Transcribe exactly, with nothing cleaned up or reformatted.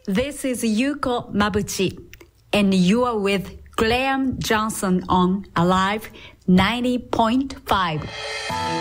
This is Yuko Mabuchi, and you are with Graham Johnson on Alive ninety point five.